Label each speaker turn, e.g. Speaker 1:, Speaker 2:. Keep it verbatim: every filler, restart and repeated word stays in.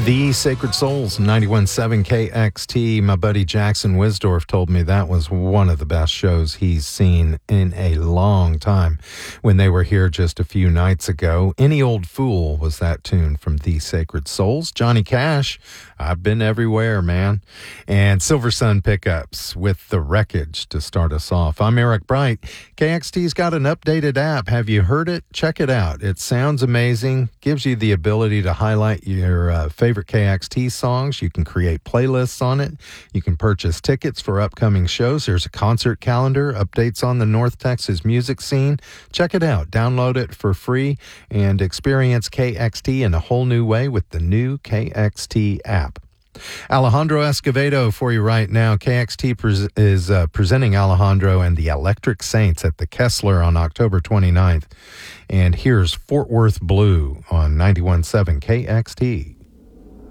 Speaker 1: The Sacred Souls, ninety-one point seven K X T. My buddy Jackson Wisdorf told me that was one of the best shows he's seen in a long time when they were here just a few nights ago. Any Old Fool was that tune from The Sacred Souls. Johnny Cash, I've been everywhere, man. And Silver Sun Pickups with The Wreckage to start us off. I'm Eric Bright. K X T's got an updated app. Have you heard it? Check it out. It sounds amazing. Gives you the ability to highlight your uh, favorite K X T songs. You can create playlists on it. You can purchase tickets for upcoming shows. There's a concert calendar, updates on the North Texas music scene. Check it out. Download it for free and experience K X T in a whole new way with the new K X T app. Alejandro Escovedo for you right now. K X T pres- is uh, presenting Alejandro and the Electric Saints at the Kessler on October twenty-ninth. And here's Fort Worth Blue on ninety-one point seven K X T.